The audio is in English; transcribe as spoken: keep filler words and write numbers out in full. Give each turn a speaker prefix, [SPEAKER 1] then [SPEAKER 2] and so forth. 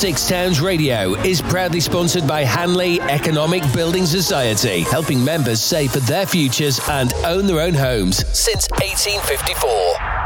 [SPEAKER 1] Six Towns Radio is proudly sponsored by Hanley Economic Building Society, helping members save for their futures and own their own homes since eighteen fifty-four.